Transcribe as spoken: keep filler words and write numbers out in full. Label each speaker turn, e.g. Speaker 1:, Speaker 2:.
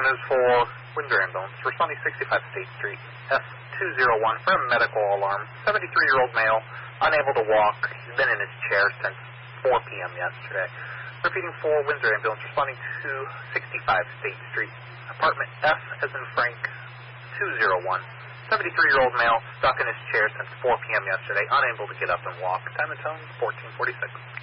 Speaker 1: is for Windsor Ambulance, responding sixty-five State Street, S two zero one for a medical alarm. seventy-three-year-old male, unable to walk. He's been in his chair since four p.m. yesterday. Repeating for Windsor Ambulance, responding to sixty-five State Street, apartment F as in Frank, two zero one. seventy-three-year-old male, stuck in his chair since four p.m. yesterday, unable to get up and walk. Time of tone, fourteen forty-six.